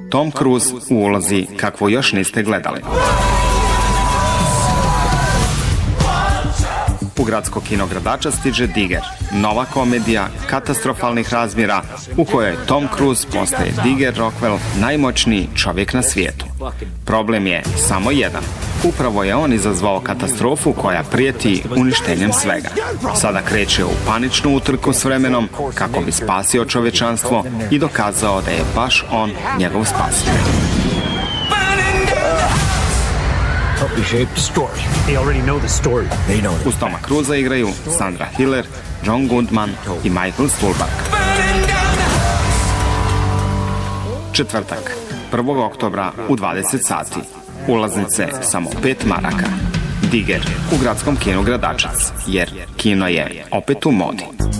Tom Cruise u ulozi kakvu još niste gledali. U gradsko kino Gradačac stiže Digger, nova komedija katastrofalnih razmjera u kojoj Tom Cruise postaje Digger Rockwell, najmoćniji čovjek na svijetu. Problem je samo jedan. Upravo je on izazvao katastrofu koja prijeti uništenjem svega. Sada kreće u paničnu utrku s vremenom kako bi spasio čovječanstvo i dokazao da je baš on njegov spasitelj. Uz Toma Cruisa igraju Sandra Hiller, John Goodman i Michael Stuhlbarg. Četvrtak, 1. oktobra u 20 sati. Ulaznice samo 5 maraka. Digger u gradskom kinu Gradačac, jer kino je opet u modi.